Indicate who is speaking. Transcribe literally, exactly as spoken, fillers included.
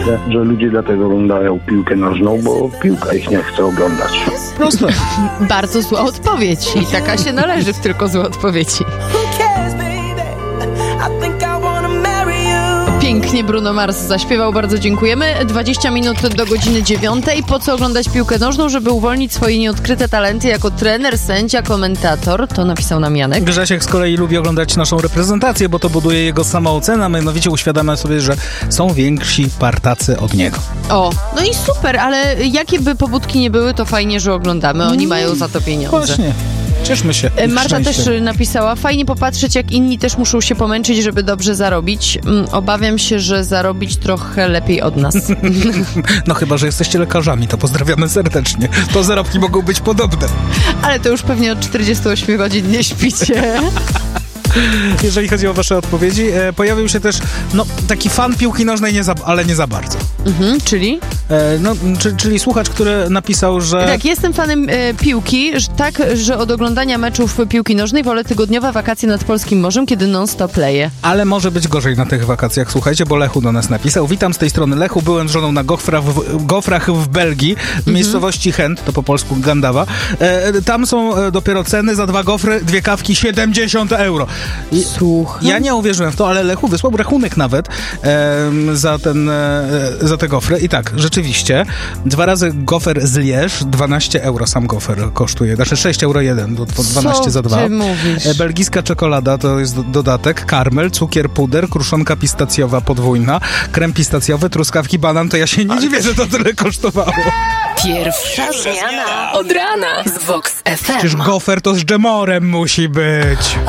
Speaker 1: myślę, że ludzie dlatego oglądają piłkę nożną, bo piłka ich nie chce oglądać.
Speaker 2: Proste.
Speaker 3: Bardzo zła odpowiedź i taka się należy w tylko złe odpowiedzi. Pięknie Bruno Mars zaśpiewał, bardzo dziękujemy. dwadzieścia minut do godziny dziewiątej. Po co oglądać piłkę nożną? Żeby uwolnić swoje nieodkryte talenty jako trener, sędzia, komentator. To napisał nam Janek.
Speaker 2: Grzesiek z kolei lubi oglądać naszą reprezentację, bo to buduje jego samoocenę, a mianowicie uświadamia sobie, że są więksi partacy od niego.
Speaker 3: O, no i super, ale jakie by pobudki nie były, to fajnie, że oglądamy. Oni mm, mają za to pieniądze.
Speaker 2: Właśnie. Cieszmy się.
Speaker 3: Marta też napisała, fajnie popatrzeć, jak inni też muszą się pomęczyć, żeby dobrze zarobić. Obawiam się, że zarobić trochę lepiej od nas.
Speaker 2: No chyba, że jesteście lekarzami, to pozdrawiamy serdecznie. To zarobki mogą być podobne.
Speaker 3: Ale to już pewnie od czterdziestu ośmiu godzin nie śpicie.
Speaker 2: Jeżeli chodzi o wasze odpowiedzi, e, pojawił się też no, taki fan piłki nożnej, nie za, ale nie za bardzo.
Speaker 3: Mhm, czyli?
Speaker 2: E, no, czy, czyli słuchacz, który napisał, że...
Speaker 3: Tak, jestem fanem e, piłki, że, tak, że od oglądania meczów piłki nożnej wolę tygodniowe wakacje nad polskim morzem, kiedy non-stop leje.
Speaker 2: Ale może być gorzej na tych wakacjach, słuchajcie, bo Lechu do nas napisał. Witam z tej strony Lechu, byłem z żoną na Gofra w, Gofrach w Belgii, w mhm. miejscowości Chęt, to po polsku Gandawa. E, tam są e, dopiero ceny za dwa gofry, dwie kawki, siedemdziesiąt euro. I
Speaker 3: Słucham.
Speaker 2: Ja nie uwierzyłem w to, ale Lechu wysłał rachunek nawet e, za, ten, e, za te gofry. I tak, rzeczywiście, dwa razy gofer z Lierz, dwanaście euro sam gofer kosztuje. Znaczy sześć euro jeden, bo dwanaście
Speaker 3: Co
Speaker 2: za dwa.
Speaker 3: ty mówisz?
Speaker 2: E, belgijska czekolada to jest do, dodatek, karmel, cukier, puder, kruszonka pistacjowa podwójna, krem pistacjowy, truskawki, banan, to ja się nie dziwię, że to tyle kosztowało.
Speaker 4: Pierwsza zmiana od rana z Vox F M.
Speaker 2: Przecież gofer to z dżemorem musi być.